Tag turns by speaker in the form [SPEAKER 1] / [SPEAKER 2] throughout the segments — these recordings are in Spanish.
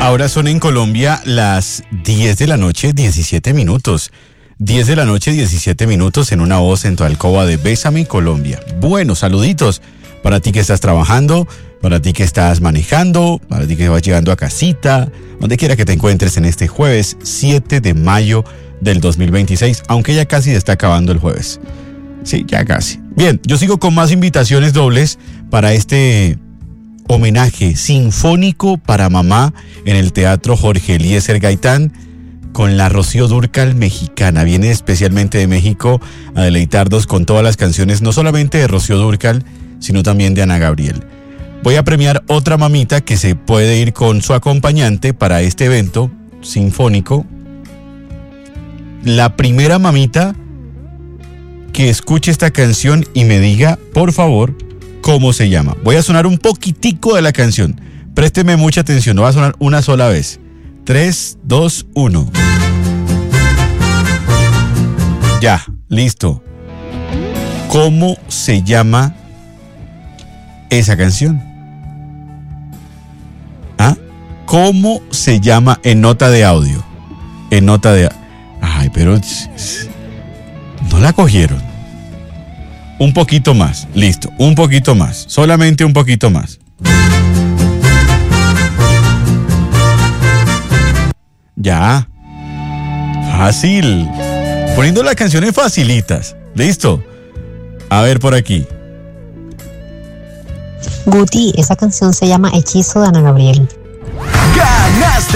[SPEAKER 1] Ahora son en Colombia las 10 de la noche, 17 minutos. 10 de la noche, 17 minutos en una voz en tu alcoba de Bésame Colombia. Bueno, saluditos para ti que estás trabajando, para ti que estás manejando, para ti que vas llegando a casita, donde quiera que te encuentres en este jueves 7 de mayo del 2026, aunque ya casi está acabando el jueves. Sí, ya casi. Bien, yo sigo con más invitaciones dobles para este homenaje sinfónico para mamá en el Teatro Jorge Eliezer Gaitán con la Rocío Dúrcal mexicana. Viene especialmente de México a deleitarnos con todas las canciones, no solamente de Rocío Dúrcal, sino también de Ana Gabriel. Voy a premiar otra mamita que se puede ir con su acompañante para este evento sinfónico. La primera mamita que escuche esta canción y me diga, por favor, cómo se llama. Voy a sonar un poquitico de la canción. Présteme mucha atención, no va a sonar una sola vez. 3, 2, 1. Ya, listo. ¿Cómo se llama esa canción? ¿Ah? ¿Cómo se llama en nota de audio? En nota de... Ay, pero... no la cogieron. Un poquito más, listo, un poquito más, solamente un poquito más. Ya, fácil, poniendo las canciones facilitas, listo. A ver por aquí.
[SPEAKER 2] Guti, esa canción se llama Hechizo de Ana Gabriel.
[SPEAKER 3] ¡Ganaste!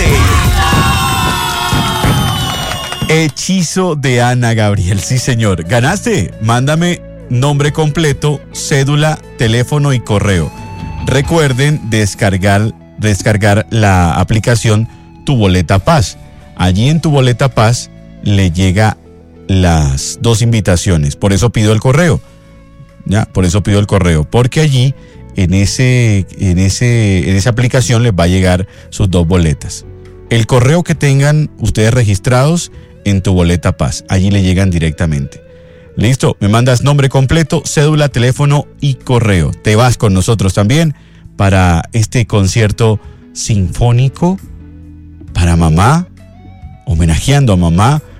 [SPEAKER 1] Hechizo de Ana Gabriel, sí señor, ganaste. Mándame nombre completo, cédula, teléfono y correo. Recuerden descargar la aplicación Tu Boleta Paz. Allí en Tu Boleta Paz le llega las dos invitaciones. Por eso pido el correo. Ya, por eso pido el correo, porque allí en esa aplicación les va a llegar sus dos boletas. El correo que tengan ustedes registrados en Tu Boleta Paz, allí le llegan directamente. Listo, me mandas nombre completo, cédula, teléfono y correo. Te vas con nosotros también para este concierto sinfónico para mamá, homenajeando a mamá